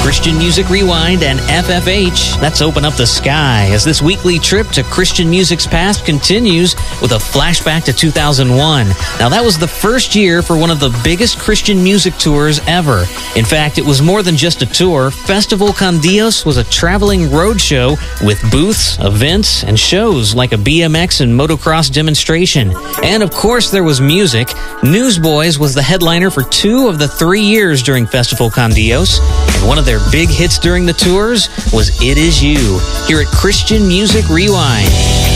Christian Music Rewind and FFH. Let's open up the sky as this weekly trip to Christian music's past continues with a flashback to 2001. Now, that was the first year for one of the biggest Christian music tours ever. In fact, it was more than just a tour. Festival Con Dios was a traveling roadshow with booths, events, and shows like a BMX and motocross demonstration. And of course, there was music. Newsboys was the headliner for 2 of the 3 years during Festival Con Dios. And one of their big hits during the tours was It Is You, here at Christian Music Rewind.